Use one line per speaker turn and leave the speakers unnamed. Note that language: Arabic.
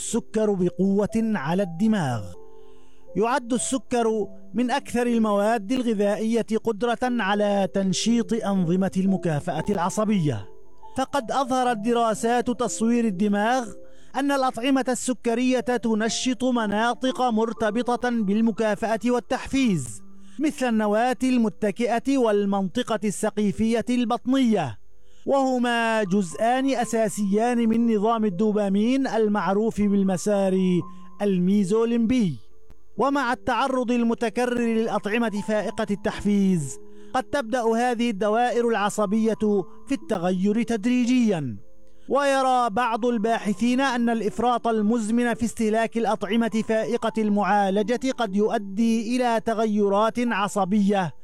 السكر بقوة على الدماغ. يعد السكر من أكثر المواد الغذائية قدرة على تنشيط أنظمة المكافأة العصبية، فقد أظهرت دراسات تصوير الدماغ أن الأطعمة السكرية تنشط مناطق مرتبطة بالمكافأة والتحفيز، مثل النواة المتكئة والمنطقة السقيفية البطنية، وهما جزءان أساسيان من نظام الدوبامين المعروف بالمسار الميزوليمبي. ومع التعرض المتكرر للأطعمة فائقة التحفيز، قد تبدأ هذه الدوائر العصبية في التغير تدريجياً. ويرى بعض الباحثين أن الإفراط المزمن في استهلاك الأطعمة فائقة المعالجة قد يؤدي إلى تغيرات عصبية